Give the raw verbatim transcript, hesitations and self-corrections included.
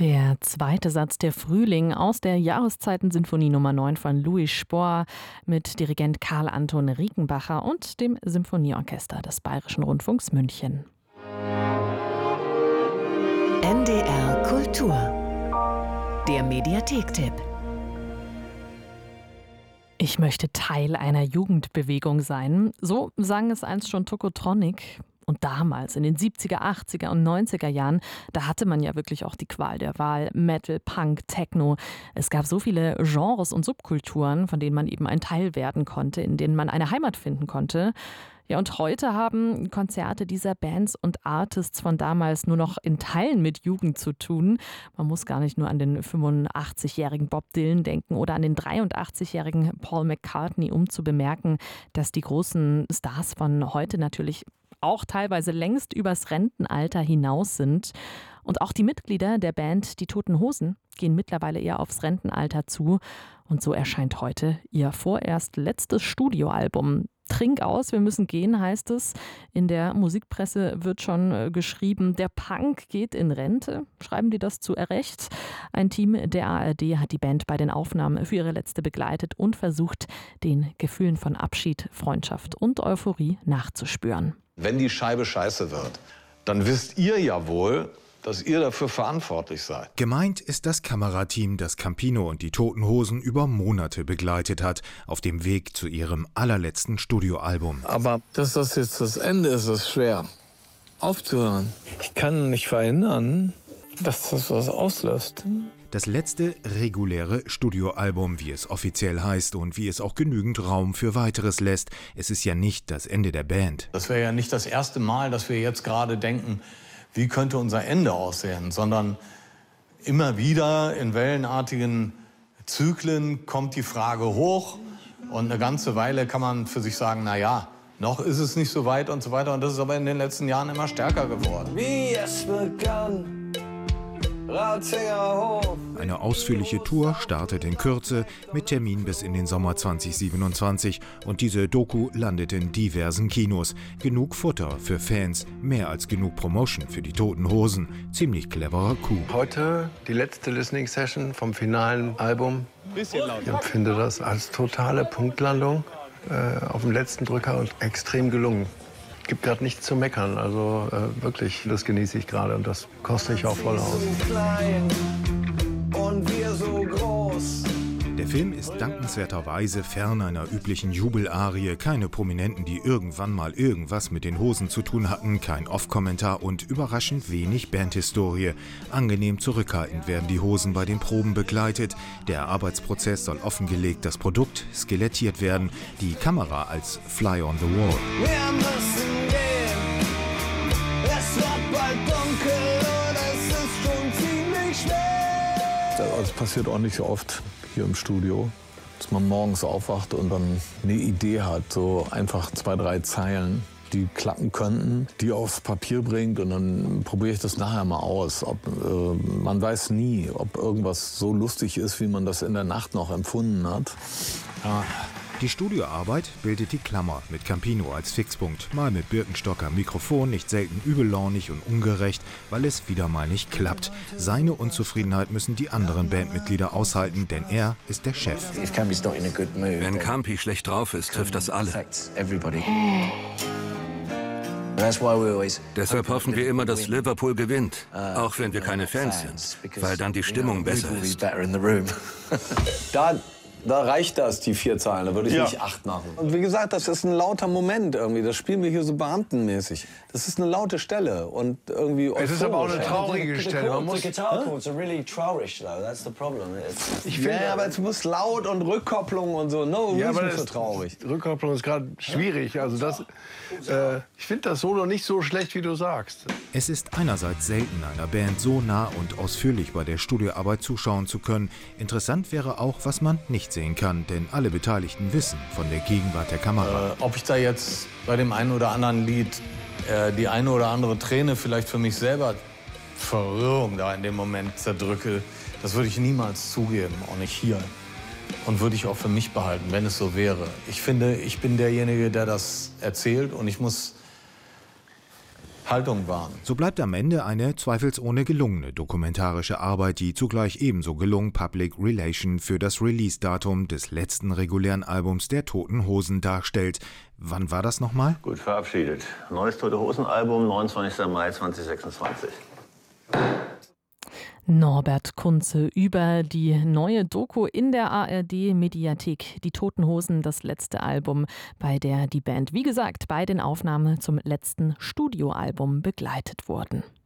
Der zweite Satz der Frühling aus der Jahreszeiten-Sinfonie Nummer neun von Louis Spohr mit Dirigent Karl Anton Riekenbacher und dem Symphonieorchester des Bayerischen Rundfunks München. N D R Kultur. Der Mediathek-Tipp. Ich möchte Teil einer Jugendbewegung sein. So sang es einst schon Tokotronic. Und damals, in den siebziger, achtziger und neunziger Jahren, da hatte man ja wirklich auch die Qual der Wahl. Metal, Punk, Techno. Es gab so viele Genres und Subkulturen, von denen man eben ein Teil werden konnte, in denen man eine Heimat finden konnte. Ja, und heute haben Konzerte dieser Bands und Artists von damals nur noch in Teilen mit Jugend zu tun. Man muss gar nicht nur an den fünfundachtzigjährigen Bob Dylan denken oder an den dreiundachtzigjährigen Paul McCartney, um zu bemerken, dass die großen Stars von heute natürlich auch teilweise längst übers Rentenalter hinaus sind. Und auch die Mitglieder der Band Die Toten Hosen gehen mittlerweile eher aufs Rentenalter zu. Und so erscheint heute ihr vorerst letztes Studioalbum. Trink aus, wir müssen gehen, heißt es. In der Musikpresse wird schon äh, geschrieben, der Punk geht in Rente. Schreiben die das zu Recht? Ein Team der A R D hat die Band bei den Aufnahmen für ihre letzte begleitet und versucht, den Gefühlen von Abschied, Freundschaft und Euphorie nachzuspüren. Wenn die Scheibe scheiße wird, dann wisst ihr ja wohl, dass ihr dafür verantwortlich seid. Gemeint ist das Kamerateam, das Campino und die Toten Hosen über Monate begleitet hat, auf dem Weg zu ihrem allerletzten Studioalbum. Aber dass das jetzt das Ende ist, ist schwer. Aufzuhören. Ich kann nicht verhindern, dass das was auslöst. Das letzte reguläre Studioalbum, wie es offiziell heißt und wie es auch genügend Raum für Weiteres lässt. Es ist ja nicht das Ende der Band. Das wäre ja nicht das erste Mal, dass wir jetzt gerade denken, wie könnte unser Ende aussehen, sondern immer wieder in wellenartigen Zyklen kommt die Frage hoch und eine ganze Weile kann man für sich sagen, na ja, noch ist es nicht so weit und so weiter. Und das ist aber in den letzten Jahren immer stärker geworden. Wie es begann. Ratzingerhof. Eine ausführliche Tour startet in Kürze mit Termin bis in den Sommer zweitausendsiebenundzwanzig und diese Doku landet in diversen Kinos. Genug Futter für Fans, mehr als genug Promotion für die Toten Hosen. Ziemlich cleverer Coup. Heute die letzte Listening Session vom finalen Album. Ich empfinde das als totale Punktlandung äh, auf dem letzten Drücker und extrem gelungen. Es gibt gerade nichts zu meckern, also äh, wirklich, das genieße ich gerade und das koste ich auch voll aus. Und wir so groß. Der Film ist dankenswerterweise fern einer üblichen Jubelarie, keine Prominenten, die irgendwann mal irgendwas mit den Hosen zu tun hatten, kein Off-Kommentar und überraschend wenig Bandhistorie. Angenehm zurückhaltend werden die Hosen bei den Proben begleitet. Der Arbeitsprozess soll offengelegt, das Produkt skelettiert werden, die Kamera als Fly on the Wall. Wir müssen gehen. Es wird bald dunkel und es ist schon ziemlich schwer. Das passiert auch nicht so oft hier im Studio, dass man morgens aufwacht und dann eine Idee hat, so einfach zwei, drei Zeilen, die klappen könnten, die aufs Papier bringt und dann probiere ich das nachher mal aus. Ob, äh, man weiß nie, ob irgendwas so lustig ist, wie man das in der Nacht noch empfunden hat. Ja. Die Studioarbeit bildet die Klammer mit Campino als Fixpunkt. Mal mit Birkenstocker Mikrofon, nicht selten übellaunig und ungerecht, weil es wieder mal nicht klappt. Seine Unzufriedenheit müssen die anderen Bandmitglieder aushalten, denn er ist der Chef. Wenn Campi schlecht drauf ist, trifft das alle. Deshalb hoffen wir immer, dass Liverpool gewinnt, auch wenn wir keine Fans sind, weil dann die Stimmung besser ist. Da Da reicht das, die vier Zahlen. Da würde ich ja. nicht acht machen. Und wie gesagt, das ist ein lauter Moment irgendwie. Das spielen wir hier so beamtenmäßig. Das ist eine laute Stelle und irgendwie. Es ist aber auch eine traurige Stelle. Man muss. Ich finde, ja, aber es muss laut und Rückkopplung und so. No, ja, aber nicht so traurig. Rückkopplung ist gerade schwierig. Also das. Äh, ich finde das Solo nicht so schlecht, wie du sagst. Es ist einerseits selten, einer Band so nah und ausführlich bei der Studioarbeit zuschauen zu können. Interessant wäre auch, was man nicht sehen kann, denn alle Beteiligten wissen von der Gegenwart der Kamera. Äh, ob ich da jetzt bei dem einen oder anderen Lied äh, die eine oder andere Träne vielleicht für mich selber Verwirrung da in dem Moment zerdrücke, das würde ich niemals zugeben, auch nicht hier. Und würde ich auch für mich behalten, wenn es so wäre. Ich finde, ich bin derjenige, der das erzählt und ich muss Haltung waren. So bleibt am Ende eine zweifelsohne gelungene dokumentarische Arbeit, die zugleich ebenso gelungen Public Relation für das Release-Datum des letzten regulären Albums der Toten Hosen darstellt. Wann war das nochmal? Gut verabschiedet. Neues Tote Hosen-Album, neunundzwanzigster Mai zweitausendsechsundzwanzig. Norbert Kunze über die neue Doku in der A R D-Mediathek. Die Toten Hosen, das letzte Album, bei der die Band, wie gesagt, bei den Aufnahmen zum letzten Studioalbum begleitet wurden.